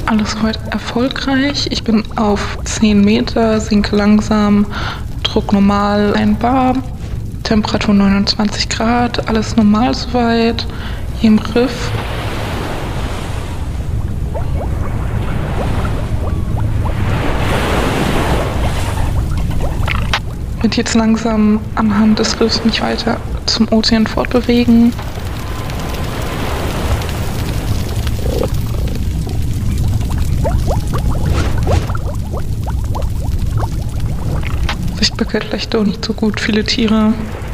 Alles soweit erfolgreich. Ich bin auf 10 Meter, sinke langsam, Druck normal, ein Bar, Temperatur 29 Grad, alles normal soweit, hier im Riff. Ich werde jetzt langsam anhand des Riffs mich weiter zum Ozean fortbewegen. Sichtbarkeit vielleicht doch nicht so gut, viele Tiere.